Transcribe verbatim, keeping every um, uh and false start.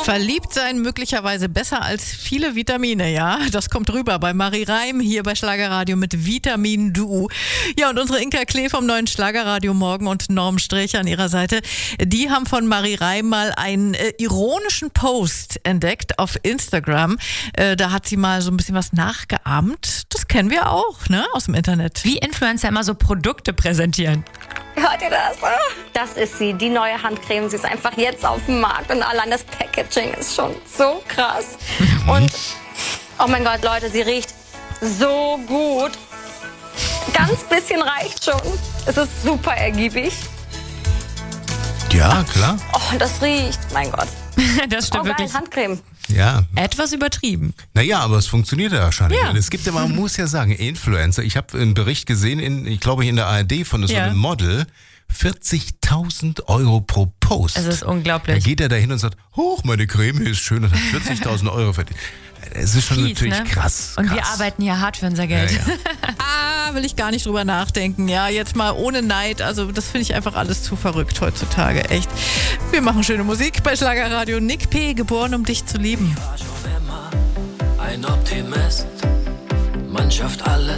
Verliebt sein möglicherweise besser als viele Vitamine, ja? Das kommt rüber bei Marie Reim hier bei Schlagerradio mit Vitamin Duo. Ja, und unsere Inka Klee vom neuen Schlagerradio Morgen und Norm Strich an ihrer Seite, die haben von Marie Reim mal einen äh, ironischen Post entdeckt auf Instagram. Äh, da hat sie mal so ein bisschen was nachgeahmt. Das kennen wir auch, ne? Aus dem Internet. Wie Influencer immer so Produkte präsentieren. Hört ihr das? Das ist sie, die neue Handcreme. Sie ist einfach jetzt auf dem Markt und allein das Packaging ist schon so krass. Und, oh mein Gott, Leute, sie riecht so gut. Ganz bisschen reicht schon. Es ist super ergiebig. Ja, klar. Oh, das riecht, mein Gott. Das stimmt Oh, geil, wirklich. Handcreme. Ja. Etwas übertrieben. Naja, aber es funktioniert ja wahrscheinlich. Ja. Es gibt ja, man muss ja sagen, Influencer. Ich habe einen Bericht gesehen, in, ich glaube in der A R D von so Ja. einem Model, vierzigtausend Euro pro Post. Es ist Da unglaublich. geht er da hin und sagt, hoch, meine Creme ist schön und hat vierzigtausend Euro verdient. Es ist schon Fies, natürlich ne? krass, krass. Und wir arbeiten ja hart für unser Geld. Ja, ja. Ah, will ich gar nicht drüber nachdenken. Ja, jetzt mal ohne Neid. Also das finde ich einfach alles zu verrückt heutzutage. Echt. Wir machen schöne Musik bei Schlagerradio. Nick P., geboren, um dich zu lieben. Ein Optimist, man schafft alles